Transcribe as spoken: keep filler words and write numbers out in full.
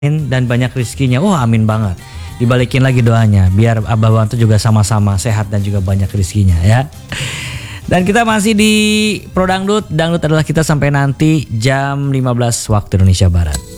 dan banyak rezekinya. Oh amin banget. Dibalikin lagi doanya biar Abah Wanto juga sama-sama sehat dan juga banyak rezekinya ya. Dan kita masih di Pro Dangdut. Dangdut adalah kita sampai nanti jam lima belas waktu Indonesia Barat.